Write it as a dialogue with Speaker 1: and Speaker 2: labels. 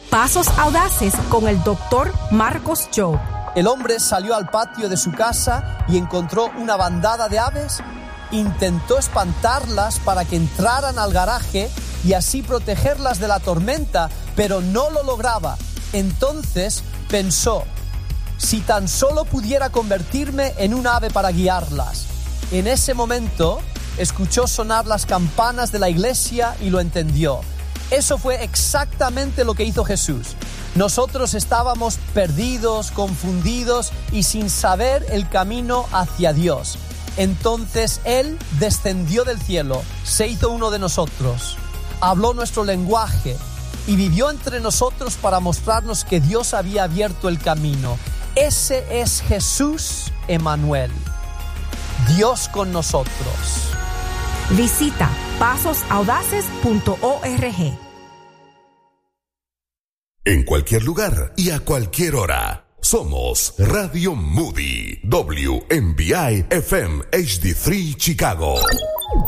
Speaker 1: Pasos Audaces con el Dr. Marcos Job.
Speaker 2: El hombre salió al patio de su casa y encontró una bandada de aves. Intentó espantarlas para que entraran al garaje y así protegerlas de la tormenta, pero no lo lograba. Entonces pensó, si tan solo pudiera convertirme en un ave para guiarlas. En ese momento escuchó sonar las campanas de la iglesia y lo entendió. Eso fue exactamente lo que hizo Jesús. Nosotros estábamos perdidos, confundidos y sin saber el camino hacia Dios. Entonces Él descendió del cielo, se hizo uno de nosotros, habló nuestro lenguaje y vivió entre nosotros para mostrarnos que Dios había abierto el camino. Ese es Jesús Emmanuel, Dios con nosotros.
Speaker 1: Visita pasosaudaces.org.
Speaker 3: En cualquier lugar y a cualquier hora. Somos Radio Moody, WMBI FM HD3 Chicago.